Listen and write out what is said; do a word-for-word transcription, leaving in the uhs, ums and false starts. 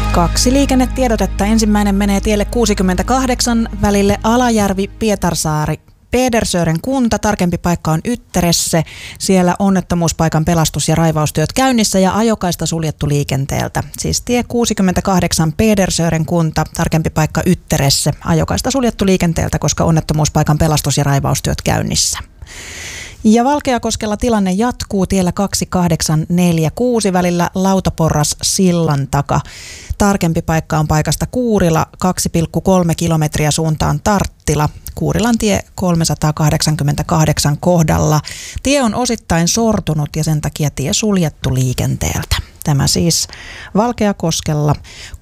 Kaksi liikennetiedotetta. Ensimmäinen menee tielle kuusikymmentäkahdeksan välille Alajärvi-Pietarsaari. Pedersören kunta, tarkempi paikka on Ytteresse. Siellä onnettomuuspaikan pelastus- ja raivaustyöt käynnissä ja ajokaista suljettu liikenteeltä. Siis tie kuusikymmentäkahdeksan Pedersören kunta, tarkempi paikka Ytteresse. Ajokaista suljettu liikenteeltä, koska onnettomuuspaikan pelastus- ja raivaustyöt käynnissä. Ja Valkeakoskella tilanne jatkuu tiellä kaksikahdeksan neljäkymmentäkuusi välillä Lautaporras sillan taka. Tarkempi paikka on paikasta Kuurila, kaksi pilkku kolme kilometriä suuntaan Tarttila. Kuurilan tie kolmesataakahdeksankymmentäkahdeksan kohdalla. Tie on osittain sortunut ja sen takia tie suljettu liikenteeltä. Tämä siis Valkeakoskella.